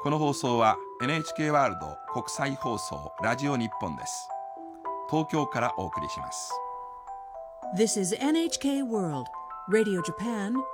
この放送は NHK ワールド国際放送ラジオ日本です。東京からお送りします。 This is NHK World Radio Japan